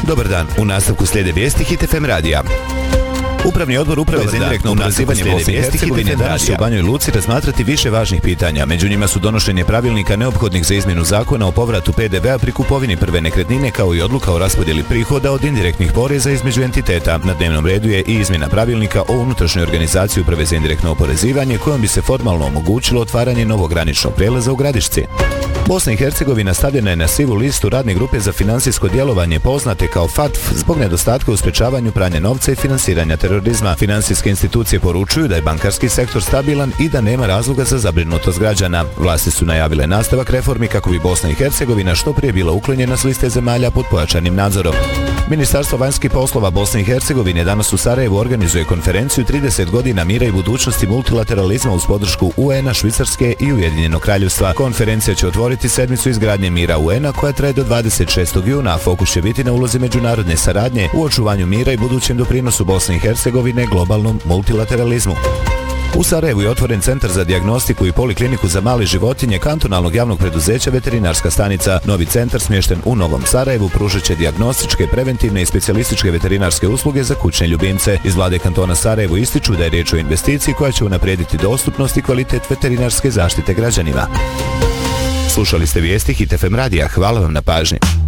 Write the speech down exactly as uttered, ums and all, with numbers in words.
Dobar dan, u nastavku slijede vijesti Hit F M radija. Upravni odbor uprave za indirektno oporezivanje Bosne i Hercegovine danas će u Banjoj Luci razmatrati više važnih pitanja. Među njima su donošenje pravilnika neophodnih za izmjenu zakona o povratu P D V-a pri kupovini prve nekretnine, kao i odluka o raspodjeli prihoda od indirektnih poreza između entiteta. Na dnevnom redu je i izmjena pravilnika o unutrašnjoj organizaciji uprave za indirektno oporezivanje, kojom bi se formalno omogućilo otvaranje novog graničnog prijelaza u Gradišci. Bosna i Hercegovina stavljena je na sivu listu radne grupe za financijsko djelovanje, poznate kao F A T F, zbog nedostatka u sprečavanju pranja novca i finansiranja terorizma. Financijske institucije poručuju da je bankarski sektor stabilan i da nema razloga za zabrinutost građana. Vlasti su najavile nastavak reformi kako bi Bosna i Hercegovina što prije bila uklonjena s liste zemalja pod pojačanim nadzorom. Ministarstvo vanjskih poslova Bosne i Hercegovine danas u Sarajevu organizuje konferenciju trideset godina mira i budućnosti multilateralizma uz podršku U N-a, Švicarske i Ujedinjenog kraljevstva. Konferencija će otvoriti sedmicu izgradnje mira U N-a koja traje do dvadeset šestog juna, a fokus će biti na ulozi međunarodne saradnje u očuvanju mira i budućem doprinosu Bosne i Hercegovine globalnom multilateralizmu. U Sarajevu je otvoren centar za dijagnostiku i polikliniku za male životinje kantonalnog javnog preduzeća Veterinarska stanica. Novi centar, smješten u Novom Sarajevu, pružat će dijagnostičke, preventivne i specijalističke veterinarske usluge za kućne ljubimce. Iz vlade kantona Sarajevo ističu da je riječ o investiciji koja će unaprijediti dostupnost i kvalitet veterinarske zaštite građanima. Slušali ste vijesti Hit F M radija. Hvala vam na pažnji.